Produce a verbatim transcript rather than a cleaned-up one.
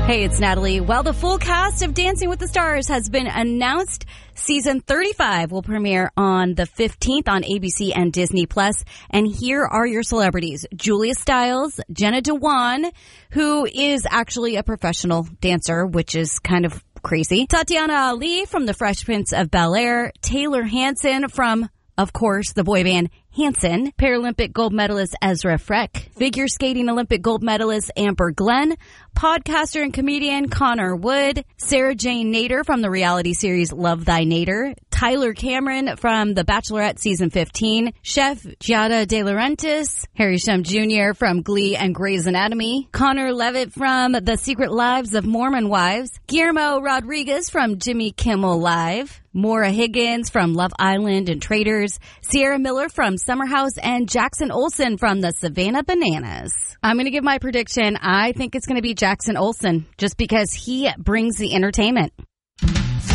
Hey, it's Natalie. Well, the full cast of Dancing with the Stars has been announced. Season thirty-five will premiere on the fifteenth on A B C and Disney Plus. And here are your celebrities. Julia Stiles, Jenna Dewan, who is actually a professional dancer, which is kind of crazy. Tatiana Ali from The Fresh Prince of Bel-Air. Taylor Hanson from, of course, the boy band Hanson, Paralympic gold medalist Ezra Freck, figure skating Olympic gold medalist Amber Glenn, podcaster and comedian Connor Wood, Sarah Jane Nader from the reality series Love Thy Nader, Tyler Cameron from The Bachelorette Season fifteen, Chef Giada De Laurentiis, Harry Shum Junior from Glee and Grey's Anatomy, Connor Levitt from The Secret Lives of Mormon Wives, Guillermo Rodriguez from Jimmy Kimmel Live, Maura Higgins from Love Island and Traitors, Sierra Miller from Summer House, and Jackson Olsen from the Savannah Bananas. I'm going to give my prediction. I think it's going to be Jackson Olsen just because he brings the entertainment.